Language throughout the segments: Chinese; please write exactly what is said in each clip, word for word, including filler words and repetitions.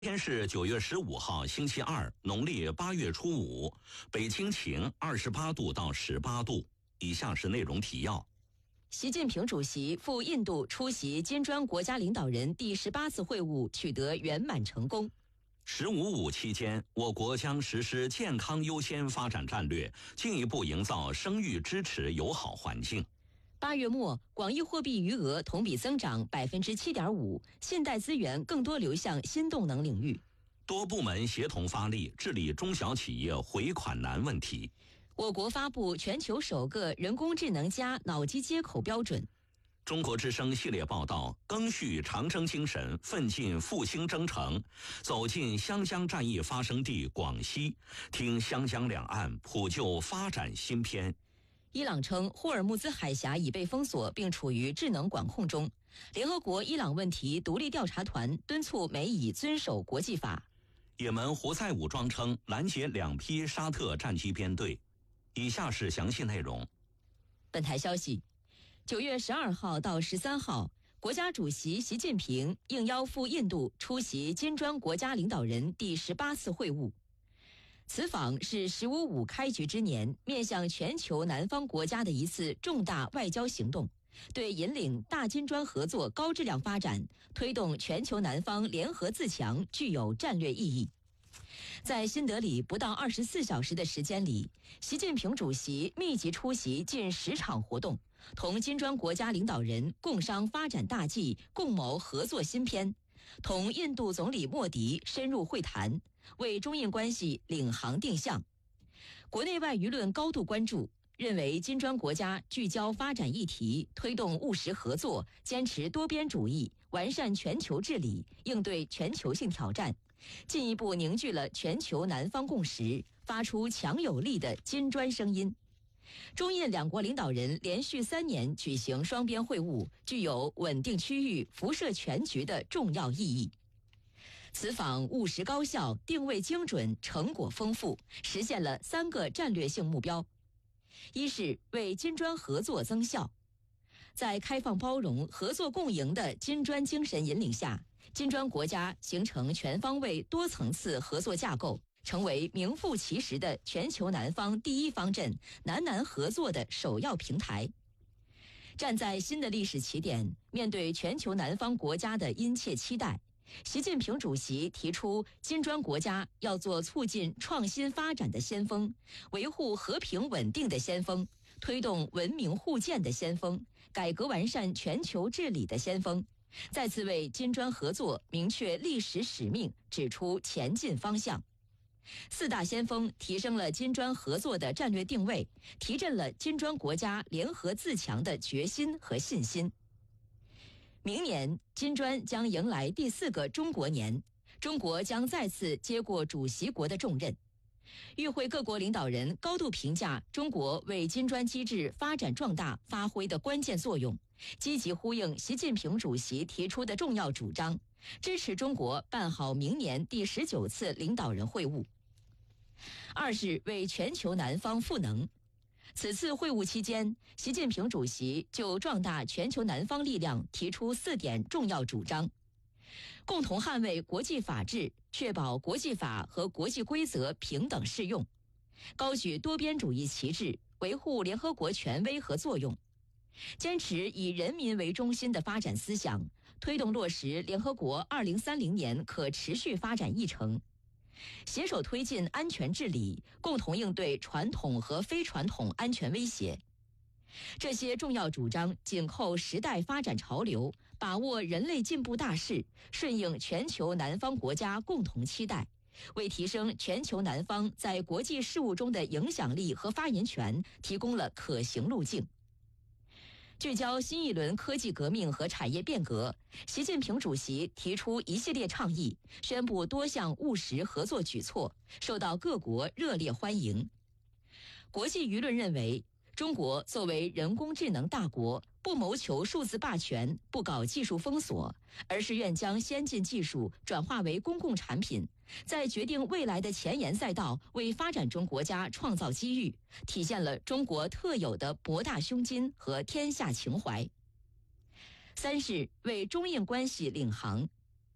今天是九月十五号，星期二，农历八月初五，北京晴，二十八度到十八度。以下是内容提要： 习近平主席赴印度出席金砖国家领导人第十八次会晤取得圆满成功。 十五五期间，我国将实施健康优先发展战略，进一步营造生育支持友好环境。 八月末，广义货币余额同比增长百分之七点五，信贷资源更多流向新动能领域。 多部门协同发力，治理中小企业回款难问题。 我国发布全球首个人工智能加脑机接口标准。 中国之声系列报道：赓续长征精神，奋进复兴征程，走进湘江战役发生地广西，听湘江两岸普救发展新篇。 伊朗称霍尔木兹海峡已被封锁并处于智能管控中。联合国伊朗问题独立调查团敦促美以遵守国际法。 也门胡塞武装称拦截两批沙特战机编队。以下是详细内容。 本台消息，九月十二号到十三号，国家主席习近平应邀赴印度出席金砖国家领导人第十八次会晤。此访是十五五开局之年面向全球南方国家的一次重大外交行动，对引领大金砖合作高质量发展、推动全球南方联合自强具有战略意义。在新德里不到二十四小时的时间里，习近平主席密集出席近十场活动，同金砖国家领导人共商发展大计，共谋合作新篇，同印度总理莫迪深入会谈，为中印关系领航定向。国内外舆论高度关注，认为金砖国家聚焦发展议题，推动务实合作，坚持多边主义，完善全球治理，应对全球性挑战，进一步凝聚了全球南方共识，发出强有力的金砖声音。中印两国领导人连续三年举行双边会晤，具有稳定区域、辐射全局的重要意义。此访务实高效，定位精准，成果丰富，实现了三个战略性目标。一是为金砖合作增效。在开放包容、合作共赢的金砖精神引领下，金砖国家形成全方位多层次合作架构，成为名副其实的全球南方第一方阵，南南合作的首要平台。站在新的历史起点，面对全球南方国家的殷切期待，习近平主席提出，金砖国家要做促进创新发展的先锋，维护和平稳定的先锋，推动文明互鉴的先锋，改革完善全球治理的先锋，再次为金砖合作明确历史使命，指出前进方向。四大先锋提升了金砖合作的战略定位，提振了金砖国家联合自强的决心和信心。明年，金砖将迎来第四个中国年，中国将再次接过主席国的重任。与会各国领导人高度评价中国为金砖机制发展壮大发挥的关键作用，积极呼应习近平主席提出的重要主张，支持中国办好明年第十九次领导人会晤。二是为全球南方赋能。此次会晤期间，习近平主席就壮大全球南方力量提出四点重要主张：共同捍卫国际法治，确保国际法和国际规则平等适用；高举多边主义旗帜，维护联合国权威和作用；坚持以人民为中心的发展思想，推动落实联合国二零三零年可持续发展议程；携手推进安全治理，共同应对传统和非传统安全威胁。这些重要主张紧扣时代发展潮流，把握人类进步大势，顺应全球南方国家共同期待，为提升全球南方在国际事务中的影响力和发言权提供了可行路径。聚焦新一轮科技革命和产业变革，习近平主席提出一系列倡议，宣布多项务实合作举措，受到各国热烈欢迎。国际舆论认为，中国作为人工智能大国，不谋求数字霸权，不搞技术封锁，而是愿将先进技术转化为公共产品，在决定未来的前沿赛道为发展中国家创造机遇，体现了中国特有的博大胸襟和天下情怀。三是为中印关系领航。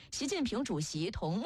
习近平主席同